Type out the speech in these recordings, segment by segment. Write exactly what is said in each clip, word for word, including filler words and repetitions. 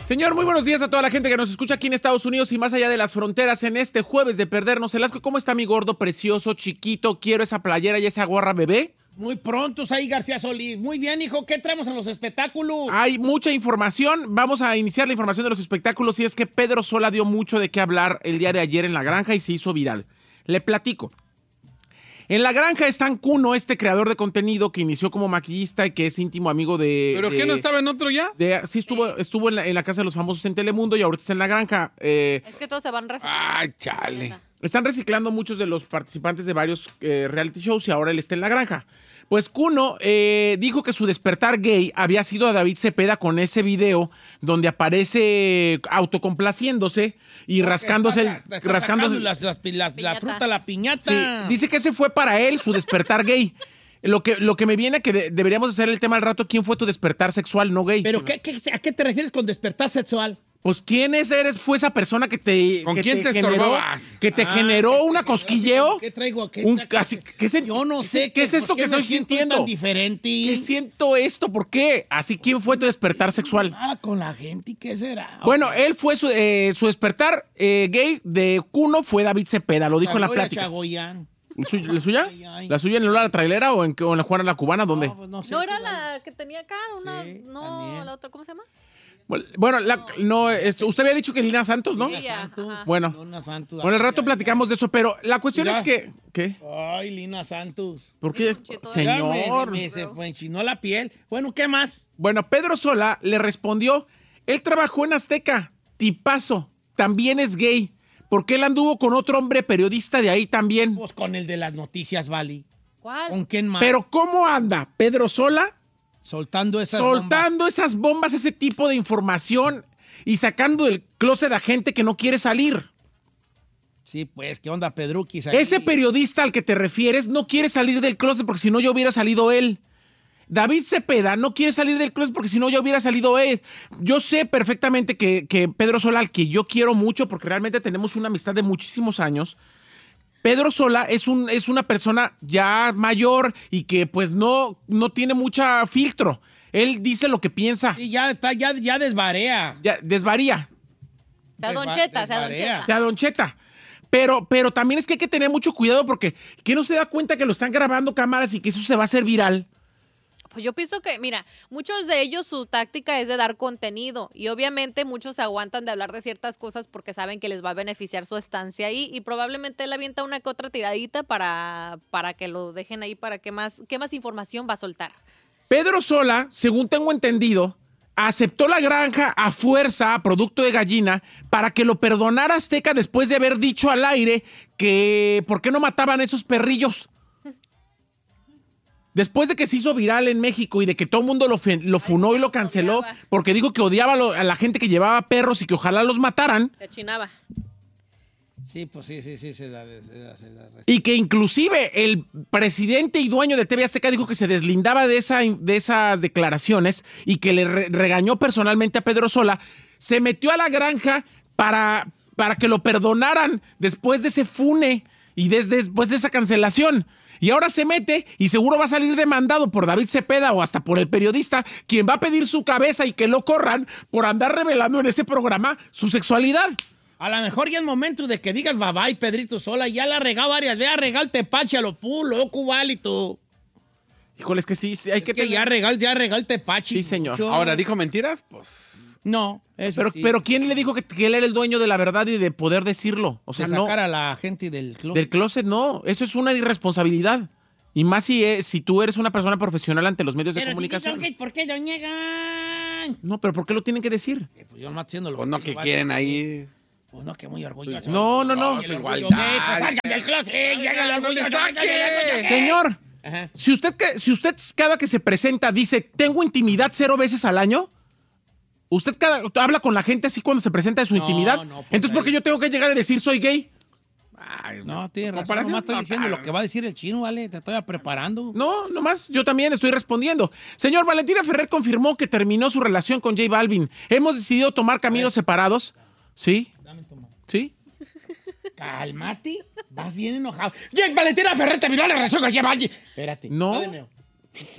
Señor, muy buenos días a toda la gente que nos escucha aquí en Estados Unidos y más allá de las fronteras en este jueves de perdernos el asco. ¿Cómo está mi gordo, precioso, chiquito? Quiero esa playera y esa gorra, bebé. Muy pronto, ahí García Solís. Muy bien, hijo. ¿Qué traemos en los espectáculos? Hay mucha información. Vamos a iniciar la información de los espectáculos y es que Pedro Sola dio mucho de qué hablar el día de ayer en La Granja y se hizo viral. Le platico. En La Granja están Kuno, este creador de contenido que inició como maquillista y que es íntimo amigo de... ¿Pero de, qué, no estaba en otro ya? De, sí, estuvo, estuvo en, la, en la Casa de los Famosos en Telemundo y ahorita está en La Granja. Eh, es que todos se van reciclando. Ay, chale. Están reciclando muchos de los participantes de varios eh, reality shows y ahora él está en La Granja. Pues Kuno eh, dijo que su despertar gay había sido a David Cepeda con ese video donde aparece autocomplaciéndose y rascándose el, Está, está rascándose las, las, las, la fruta, la piñata. Sí, dice que ese fue para él su despertar gay. Lo que, lo que me viene que de, deberíamos hacer el tema al rato, ¿quién fue tu despertar sexual, no gay? ¿Pero sino, qué, qué, a qué te refieres con despertar sexual? Pues, ¿quién es, eres, fue esa persona que te ¿Con que quién te, te generó, estorbabas? que te Ah, generó ¿qué, una qué, cosquilleo? ¿Qué traigo? ¿Qué, Un, qué, casi, ¿qué se, yo no sé. ¿Qué es esto que estoy sintiendo? Tan diferente. ¿Qué siento esto? ¿Por qué? Así, ¿quién fue tu despertar sexual? Ah, con la gente, ¿y qué será? Bueno, él fue su, eh, su despertar eh, gay de Kuno fue David Cepeda, lo dijo en la plática. Chagoyán. ¿La suya? ¿La suya? Ay, ay. ¿La suya en Lola la trailera o en, o en la Juana la Cubana? ¿Dónde? No, pues no, sé, ¿No era tú, la que tenía acá? Una, Sí, no, también. la otra, ¿cómo se llama? Bueno, la, no, esto, usted había dicho que Lina Santos, ¿no? Sí, Lina Santos. ajá. Bueno, Lina Santos. bueno, el rato Ay, platicamos de eso, pero la cuestión Mira. es que... ¿Qué? Ay, Lina Santos. ¿Por qué? Don Cheto. Señor. Me, me- se me enchinó la piel. Bueno, ¿qué más? Bueno, Pedro Sola le respondió, él trabajó en Azteca, tipazo, también es gay, porque él anduvo con otro hombre periodista de ahí también. Pues con el de las noticias, Vali. ¿Cuál? ¿Con quién más? Pero ¿cómo anda Pedro Sola soltando esas soltando bombas. esas bombas, ese tipo de información y sacando del closet a gente que no quiere salir? Sí, pues, ¿qué onda, Pedruquis? Ahí? Ese periodista al que te refieres no quiere salir del closet porque si no ya hubiera salido él. David Cepeda no quiere salir del closet porque si no ya hubiera salido él. Yo sé perfectamente que, que Pedro Sola, al que yo quiero mucho porque realmente tenemos una amistad de muchísimos años, Pedro Sola es, un, es una persona ya mayor y que pues no, no tiene mucha filtro. Él dice lo que piensa, Sí, ya está, ya, ya desvarea. ya desvaría, Sea Don Desva- Cheta, sea Don desvarea. Cheta. sea Don Cheta. Pero, pero también es que hay que tener mucho cuidado porque ¿quién no se da cuenta que lo están grabando cámaras y que eso se va a hacer viral? Pues yo pienso que, mira, muchos de ellos su táctica es de dar contenido y obviamente muchos se aguantan de hablar de ciertas cosas porque saben que les va a beneficiar su estancia ahí y probablemente él avienta una que otra tiradita para, para que lo dejen ahí, para que más, qué más información va a soltar. Pedro Sola, según tengo entendido, aceptó La Granja a fuerza, a producto de gallina, para que lo perdonara Azteca después de haber dicho al aire que ¿por qué no mataban a esos perrillos? Después de que se hizo viral en México y de que todo el mundo lo, fe- lo funó y lo canceló odiaba. porque dijo que odiaba a, lo- a la gente que llevaba perros y que ojalá los mataran Se achinaba. Sí, pues sí, sí, sí, se da, se da, se da. y que inclusive el presidente y dueño de T V Azteca dijo que se deslindaba de, esa, de esas declaraciones y que le re- regañó personalmente a Pedro Sola, se metió a La Granja para, para que lo perdonaran después de ese fune y desde, después de esa cancelación. Y ahora se mete y seguro va a salir demandado por David Cepeda o hasta por el periodista, quien va a pedir su cabeza y que lo corran por andar revelando en ese programa su sexualidad. A lo mejor ya es momento de que digas bye bye, Pedrito Sola. Ya la ha regado varias veces. Ha regado el tepache a lo pu, loco, vale, tú. Híjole, es que sí, sí hay Es que, que, tener- ya regal, ya regal el tepache. Sí, señor. mucho. Ahora, ¿dijo mentiras? Pues... No, eso Pero, sí. pero ¿quién le dijo que, que él era el dueño de la verdad y de poder decirlo? O sea, De no. sacar a la gente del club. Del closet, no. Eso es una irresponsabilidad. Y más si, es- si tú eres una persona profesional ante los medios de Pero comunicación. si, ¿por qué lo niegan? No, pero ¿por qué lo tienen que decir? Eh, pues yo no haciendo lo Pues no, que quieren ahí... Pues no, que muy orgulloso. No, no, no. Pues El igual. orgullo gay, pues salgan del closet. Llega el no le orgullo, saque. llega el orgullo gay. Señor, Ajá. si usted, que- si usted cada que se presenta dice, tengo intimidad cero veces al año, usted cada, habla con la gente así cuando se presenta de su No, intimidad. no, pues Entonces, ¿por qué ahí- yo tengo que llegar a decir soy gay? Ay, No, tienes razón. comparación Nomás estoy no, diciendo ah, lo que va a decir el chino, ¿vale? Te estoy preparando. No, nomás yo también estoy respondiendo. Señor, Valentina Ferrer confirmó que terminó su relación con J Balvin. Hemos decidido tomar caminos separados. ¿Sí? Dame tu mano. ¿Sí? Cálmate. Vas bien enojado. Jake Valentina Ferrer terminó la relación con J Balvin. Espérate. No. Va de nuevo.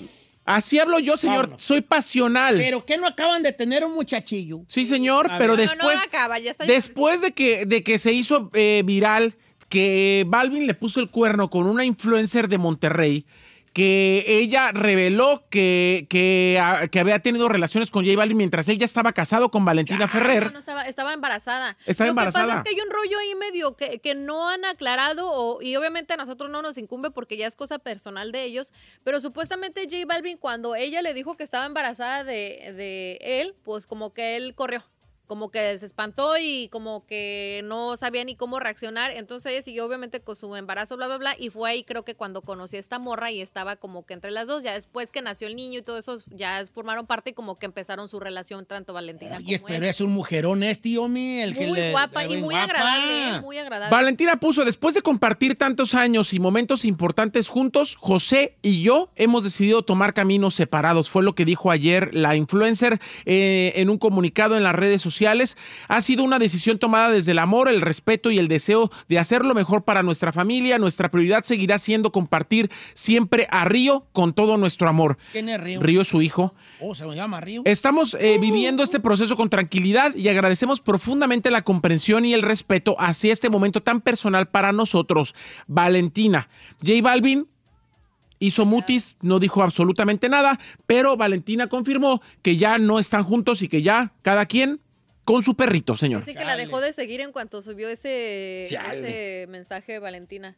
Así hablo yo, señor. Vámonos. Soy pasional. ¿Pero qué no acaban de tener un muchachillo? Sí, señor, A pero ver. después, No, no acaba, ya está- después de que, de que se hizo eh, viral, que Balvin le puso el cuerno con una influencer de Monterrey, que ella reveló que, que, a- que había tenido relaciones con J Balvin mientras él ya estaba casado con Valentina Ferrer. No, no, estaba, estaba embarazada. Estaba Lo embarazada. que pasa es que hay un rollo ahí medio que, que no han aclarado o- y obviamente a nosotros no nos incumbe porque ya es cosa personal de ellos, pero supuestamente J Balvin cuando ella le dijo que estaba embarazada de, de él, pues como que él corrió. Como que se espantó y como que no sabía ni cómo reaccionar. Entonces ella siguió obviamente con su embarazo, bla, bla, bla. Y fue ahí creo que cuando conocí a esta morra y estaba como que entre las dos. Ya después que nació el niño y todo eso, ya formaron parte y como que empezaron su relación tanto Valentina Oye, como pero él. es un mujerón este, homie. El que Muy le- guapa y muy muy guapa. agradable, ¿eh? Muy agradable. Valentina puso, después de compartir tantos años y momentos importantes juntos, José y yo hemos decidido tomar caminos separados. Fue lo que dijo ayer la influencer eh, en un comunicado en las redes sociales. Ha sido una decisión tomada desde el amor, el respeto y el deseo de hacer lo mejor para nuestra familia. Nuestra prioridad seguirá siendo compartir siempre a Río con todo nuestro amor. ¿Quién es Río? Río es su hijo. Oh, se me llama Río. Estamos eh, viviendo este proceso con tranquilidad y agradecemos profundamente la comprensión y el respeto hacia este momento tan personal para nosotros. Valentina. J Balvin hizo mutis, no dijo absolutamente nada, pero Valentina confirmó que ya no están juntos y que ya cada quien con su perrito, señor. Dice que la dejó de seguir en cuanto subió ese, Chale. ese mensaje de Valentina.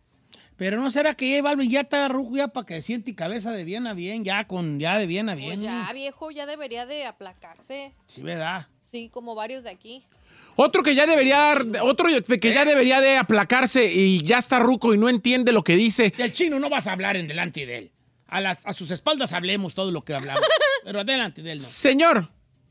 Pero no será que J Balvin ya está ruco ya para que siente cabeza de bien a bien, ya con ya de bien a bien. Pues ya, viejo, ya debería de aplacarse. Sí, ¿verdad? Sí, como varios de aquí. Otro que ya debería, otro que ya debería de aplacarse y ya está ruco y no entiende lo que dice. Del chino no vas a hablar en delante de él. A, las- a sus espaldas hablemos todo lo que hablamos. Pero delante de él no. Señor,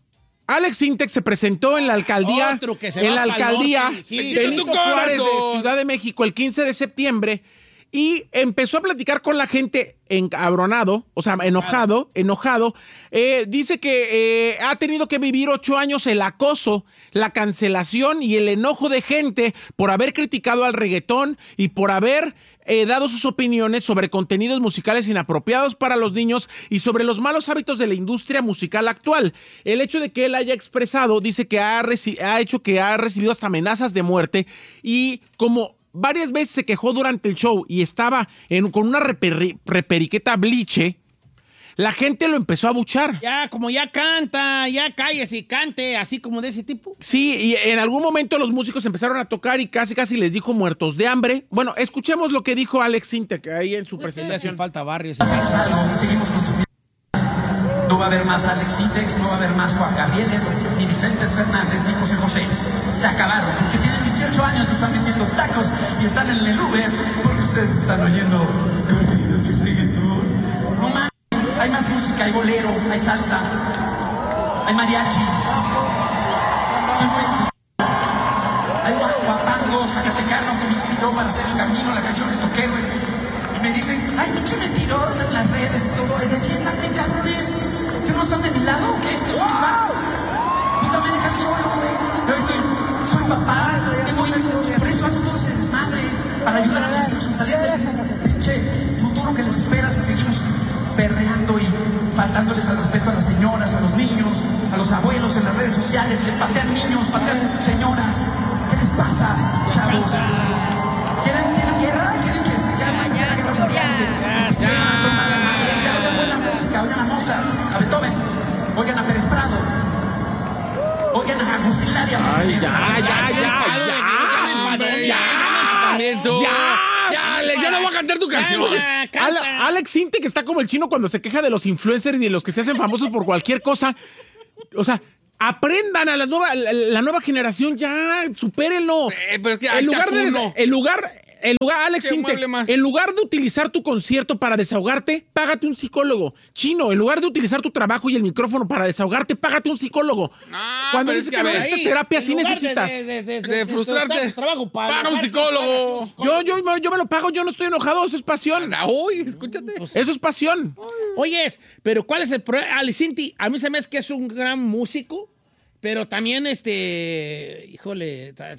Alex Sintek se presentó en la alcaldía, Otro que se en va la pa'l alcaldía norte, hijito. Bendito Benito tu corazón. Juárez de Ciudad de México el quince de septiembre y empezó a platicar con la gente encabronado, o sea, enojado, enojado. Eh, dice que eh, ha tenido que vivir ocho años el acoso, la cancelación y el enojo de gente por haber criticado al reggaetón y por haber eh, dado sus opiniones sobre contenidos musicales inapropiados para los niños y sobre los malos hábitos de la industria musical actual. El hecho de que él haya expresado, dice que ha, reci- ha hecho que ha recibido hasta amenazas de muerte y como varias veces se quejó durante el show y estaba en, con una reperri- reperiqueta bliche, la gente lo empezó a abuchar. Ya, como ya canta, ya cállese y cante, así como de ese tipo. Sí, y en algún momento los músicos empezaron a tocar y casi casi les dijo muertos de hambre. Bueno, escuchemos lo que dijo Alex Sintek ahí en su Le presentación. hacen falta barrios. Hacemos algo y seguimos consumiendo. No va a haber más Alex Sintex, no va a haber más Juan Gavieles, ni Vicente Fernández, ni José José. Se acabaron, porque tienen dieciocho años y están vendiendo tacos y están en el Uber, porque ustedes están oyendo corridos y reggaetón. No más, hay más música, hay bolero, hay salsa, hay mariachi, hay buen- hay gua- guapango zacatecano que me inspiró para hacer el camino, la canción que toqué, güey. Y me dicen, hay muchos mentirosos en las redes y todo. Y defiéndanme, cabrones. ¿Que no están de mi lado o qué? ¿No son mis fans? Yo también dejan solo, güey. Yo estoy, soy papá, tengo hijos, por eso hago todo ese desmadre. Para ayudar a mis hijos a salir del pinche futuro que les espera si seguimos perreando y faltándoles al respeto a las señoras, a los niños, a los abuelos en las redes sociales. Le patean niños, patean señoras. ¿Qué les pasa, chavos? ¿Quieren, quieren guerra? ¿Quieren que se llame la guerra mundial? Ya, Ya, oigan buena música, oigan a Mozart, a Beethoven, oigan a Pérez Prado, oigan a Agustilaria. Ay, ya, ya, ya, ya. ya. También tú. Ya. Ya, Ale, ya no voy a cantar tu canción. Canta, canta. Ale- Alex Sintek está como el chino cuando se queja de los influencers y de los que se hacen famosos por cualquier cosa. O sea, aprendan a la nueva, la, la nueva generación, ya, supérenlo. Eh, pero es que en ahí lugar está de, Kuno. en lugar, en lugar, Alex ¿Qué Sintek, mueble más? en lugar de utilizar tu concierto para desahogarte, págate un psicólogo. Chino, en lugar de utilizar tu trabajo y el micrófono para desahogarte, págate un psicólogo. Ah, Cuando pero dices es que, que, a no ver, necesitas Ahí, terapia, en sí lugar de- necesitas. De, de, de, De frustrarte. tu trabajo para Paga un pagarte, psicólogo. paga tu Yo, yo, yo me lo pago, yo no estoy enojado, eso es pasión. Ah, Uy, escúchate. Eso es pasión. Oyes, pero ¿cuál es el problema? Alicinti, a mí se me hace que es un gran músico, pero también, este, híjole, ta-